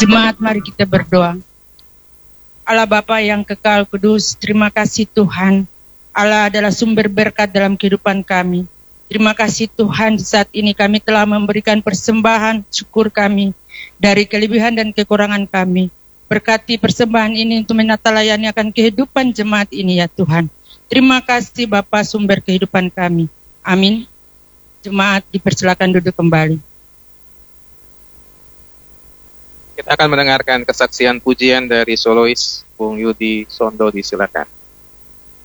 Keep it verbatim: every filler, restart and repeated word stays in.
Jemaat, mari kita berdoa. Allah Bapa yang kekal kudus, terima kasih Tuhan. Allah adalah sumber berkat dalam kehidupan kami. Terima kasih Tuhan, saat ini kami telah memberikan persembahan syukur kami dari kelebihan dan kekurangan kami. Berkati persembahan ini untuk menata layani akan kehidupan jemaat ini ya Tuhan. Terima kasih Bapa sumber kehidupan kami. Amin. Jemaat dipersilakan duduk kembali. Kita akan mendengarkan kesaksian pujian dari solois Bung Yudi Sondo, disilakan.